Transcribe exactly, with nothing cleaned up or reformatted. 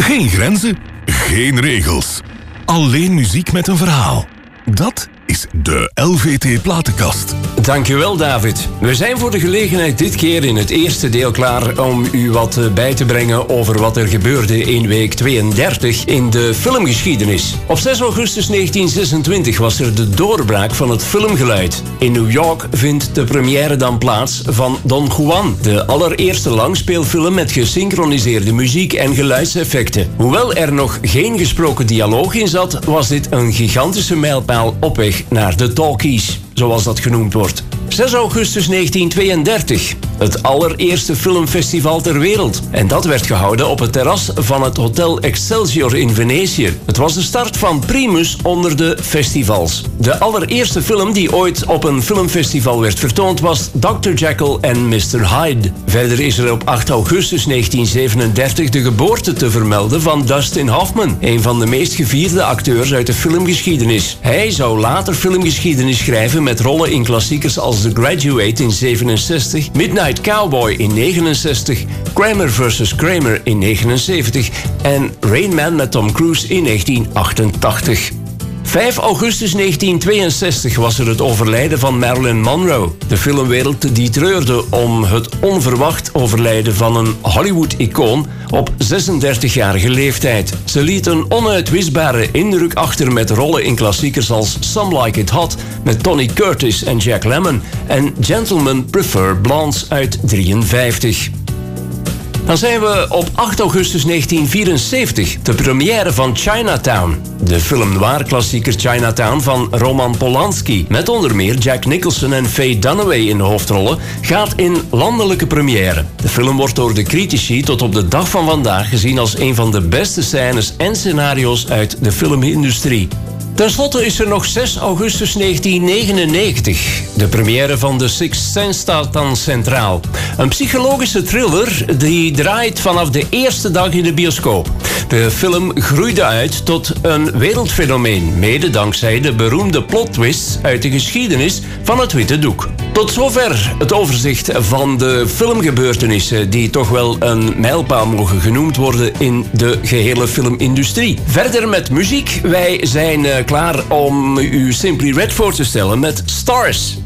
Geen grenzen, geen regels. Alleen muziek met een verhaal. Dat is de L V T Platenkast. Dankjewel, David. We zijn voor de gelegenheid dit keer in het eerste deel klaar om u wat bij te brengen over wat er gebeurde in week tweeëndertig in de filmgeschiedenis. Op zes augustus negentien zesentwintig was er de doorbraak van het filmgeluid. In New York vindt de première dan plaats van Don Juan, de allereerste langspeelfilm met gesynchroniseerde muziek en geluidseffecten. Hoewel er nog geen gesproken dialoog in zat, was dit een gigantische mijlpaal op weg naar de talkies, zoals dat genoemd wordt. zes augustus negentien tweeëndertig. Het allereerste filmfestival ter wereld. En dat werd gehouden op het terras van het Hotel Excelsior in Venetië. Het was de start van Primus onder de festivals. De allereerste film die ooit op een filmfestival werd vertoond was dokter Jekyll en mister Hyde. Verder is er op acht augustus negentien zevenendertig de geboorte te vermelden van Dustin Hoffman, een van de meest gevierde acteurs uit de filmgeschiedenis. Hij zou later filmgeschiedenis schrijven met rollen in klassiekers als The Graduate in zevenenzestig, Midnight Cowboy in negenenzestig, Kramer versus. Kramer in negenenzeventig en Rain Man met Tom Cruise in negentien achtentachtig. vijf augustus negentien tweeënzestig was er het overlijden van Marilyn Monroe. De filmwereld die treurde om het onverwacht overlijden van een Hollywood-icoon op zesendertigjarige leeftijd. Ze liet een onuitwisbare indruk achter met rollen in klassiekers als Some Like It Hot met Tony Curtis en Jack Lemmon en Gentlemen Prefer Blondes uit drieënvijftig. Dan zijn we op acht augustus negentien vierenzeventig, de première van Chinatown. De film noir-klassieker Chinatown van Roman Polanski, met onder meer Jack Nicholson en Faye Dunaway in de hoofdrollen, gaat in landelijke première. De film wordt door de critici tot op de dag van vandaag gezien als een van de beste scènes en scenario's uit de filmindustrie. Ten slotte is er nog zes augustus negentien negenennegentig. De première van The Sixth Sense staat dan centraal. Een psychologische thriller die draait vanaf de eerste dag in de bioscoop. De film groeide uit tot een wereldfenomeen, mede dankzij de beroemde plot twists uit de geschiedenis van het witte doek. Tot zover het overzicht van de filmgebeurtenissen die toch wel een mijlpaal mogen genoemd worden in de gehele filmindustrie. Verder met muziek. Wij zijn uh, klaar om u Simply Red voor te stellen met Stars.